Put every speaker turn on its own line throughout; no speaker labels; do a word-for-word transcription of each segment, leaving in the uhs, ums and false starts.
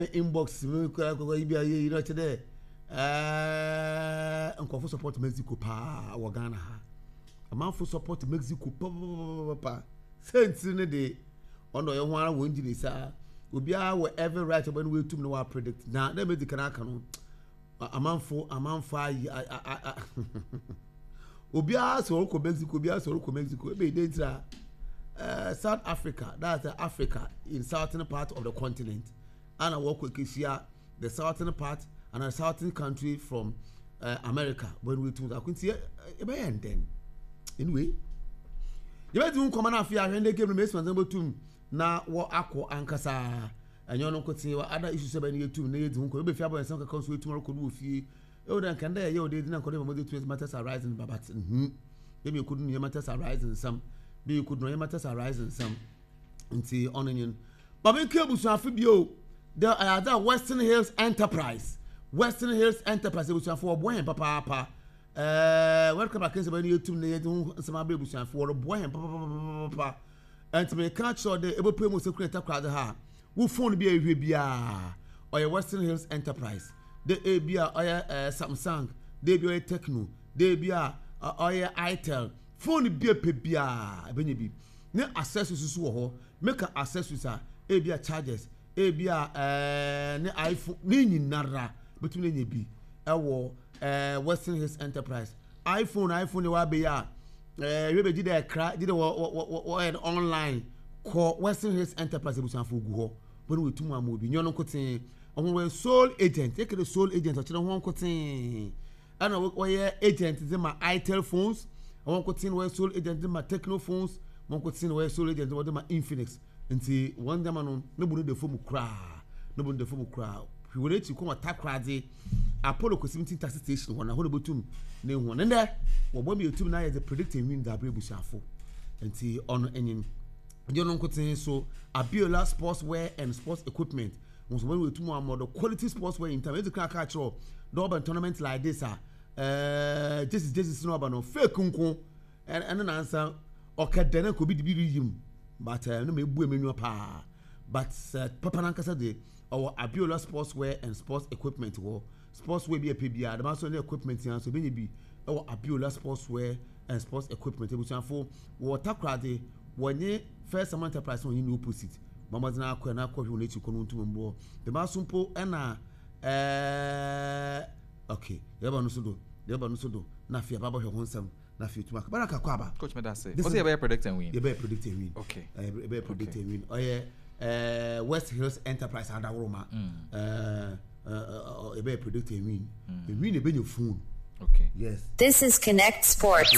inbox me ko ko bia ye you know today eh nkofo support Mexico pa wo Ghana ha amanfo support Mexico pa pa pa sense ne de ono ye ho ara wo ngini sa obi a wo every right when we tum no wa predict na na Mexico na aka no amanfo amanfo ayi obi a so ko Mexico obi a so ko Mexico e be dentra uh, South Africa, that's uh, Africa in southern part of the continent. And I work with Kishia, the southern part and a southern country from uh, America. When we took, I couldn't see it, and then anyway, you might do come on after and they came to Mason number two. Now, what aqua and Cassa, and you know, could see what other issues about you two needs who could be fair and some comes with tomorrow could move you. Oh, then can they? You didn't call them two matters arising, but maybe you couldn't hear matters arising some. Be you could know matters arising some into onion. But when Cabus are Fibio, there are other Western Hills Enterprise. Western Hills Enterprise, which are for boy and papa. Uh, welcome back when you two need some babies for a boy and papa. And to make catch or the able payment secret crowd ha. Who phone be a Vibia or a Western Hills Enterprise. The A B A or a Samsung, they be a Techno, they be a or a Itel. Phone be a pebia, Benny. Ne access to so make a access with a A B A chargers, A B A ne iPhone, Nini Nara, between any B. Our Western Hills Enterprise. iPhone, iPhone, you are be ya. We did a crack, did a online call Western Hills Enterprise, which are for Google. When we two more movie, you're not cutting on sole agent, take the sole agent, or children won't cutting. I know what agent is in my iTel phones. I want to see where sole agent in my Techno phones. I want to see where sole agent in my Infinix. And see one day, man, nobody the phone cry, nobody the phone cry. If you want to come attack Radzi, Apollo seventeen taxi station one. I hold about two name one. And there, what when you two now is a predicting win that brave bushafo. And see on any. You know what I'm so Abiola sportswear and sports equipment. Once when we two more model quality sportswear in time. To crack catch up. No open tournaments like this ah. Uh, this is this is no about no fake kunku and and an answer okay then could be the him but uh, no me bu menu pa but uh, papa nankasa de our Abiola sportswear and sports equipment wo sportswear be a P B R the master equipment yan so be be our Abiola sportswear and sports equipment we san for water crade wonye first enterprise on you opposite mama na akwa na akwa hu na chi kono ntum mbo the master mpo na eh okay, yaba no so do, yaba no so do. Na fia baba hwe honsam, na fia tuma. Baraka kwa ba.
Coach me that say. What's the predicting win?
You better predict a win.
Okay.
Uh, you better predict a win. Oh yeah, uh, West Hills Enterprise under Roma. Uh, uh, uh, you better predict a win. A win is your phone.
Okay.
Yes.
This is Connect Sports.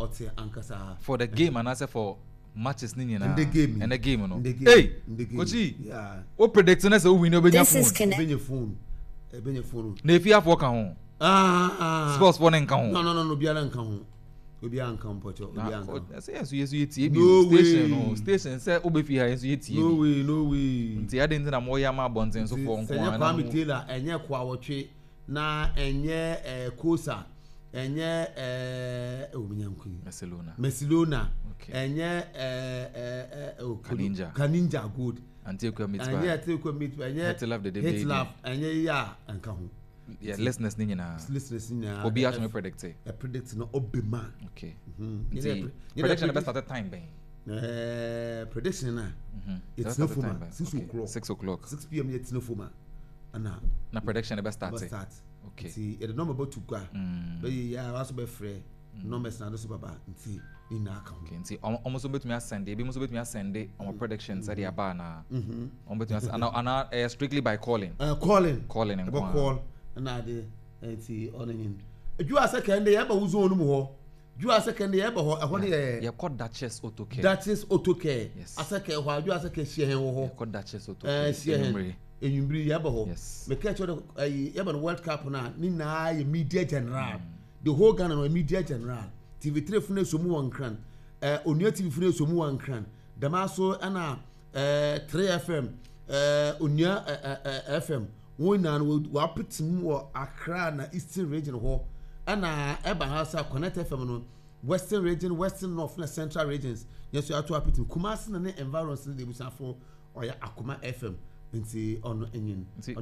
For the game and also for matches ni na.
In the game.
In the game no.
Hey,
Coachy.
Yeah.
What predicting us who win over your phone?
This is Connect.
Your phone. Ebe your phone.
Na if you have work on.
Ah ah.
Sports phone nka ho.
No no no no biara nka ho. Obi anka mpocho, obi anka.
Say yes yes you tie bi station no. Station say obefi ha yes you tie.
No way, no way.
Nti ade nti na mo ya ma bonten so for nko
ana. Enye kwa Taylor, enye kwa wotwe na enye eh Kosa, enye eh o menyanku.
Barcelona.
Barcelona. Enye eh eh
Kaninja.
Kaninja good.
Antiquia meet.
Enye Antiquia meet. Enye
Hate love the day.
Hate love. Enye ya anka ho.
Yeah, listeners ni nyina.
Listeners ni nyina.
Obi actually predict.
I predict no obema.
Okay.
Mhm.
Prediction the best at the time ben.
Eh prediction na. It's no for six o'clock.
six o'clock.
six p m it's no for ma. Ana.
Na prediction the best start.
Start.
Okay.
See, the number about to go. But yeah, also be free. Numbers na do so baba. Nti ni na account.
Okay, nti almost bet me send e be almost bet me send e on predictions at the aba na. Mhm. On bet me and and strictly by calling.
Uh calling.
Calling and
call. Na de nti onin. Edu aseka nde ya ba wuzo onu mu ho. Ju aseka nde ya ba ho ehwo ne ye.
Ye call Duchess Auto Care.
Duchess Auto Care.
Yes.
Aseka ehwo aju aseka hie hen wo ho.
Ye call Duchess Auto
Care. Eh hie hen. Enyumbiri ya ba ho.
Yes.
Me catch the ya ba World Cup na ni na ye media general. The whole Ghana no media general. T V three fune so mu wan kran. Eh Onua T V fune so mu wan kran. Damaso ana eh three F M eh Onua F M wona no wa pitim wo Accra na Eastern region ho ana eba hausa Connect F M no Western region, Western North na Central regions. Yes you are to pitim Kumasi na environments na de busafo oya Akuma F M nti ɔno enyin